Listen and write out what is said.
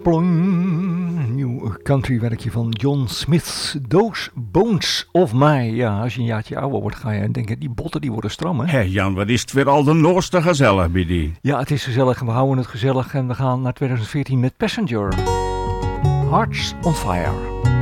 Ploing, nieuw countrywerkje van John Smith's Those Bones of My. Ja, als je een jaartje ouder wordt ga je denken, die botten die worden stram, hè? Hé Jan, wat is het weer al de nooste gezellig bij die? Ja, het is gezellig en we houden het gezellig en we gaan naar 2014 met Passenger. Hearts on Fire.